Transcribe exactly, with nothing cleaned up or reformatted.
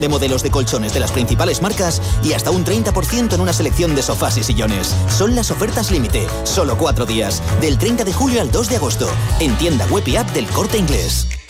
de modelos de colchones de las principales marcas y hasta un treinta por ciento en una selección de sofás y sillones. Son las ofertas límite, solo cuatro días, del treinta de julio al dos de agosto, en tienda web y app del Corte Inglés.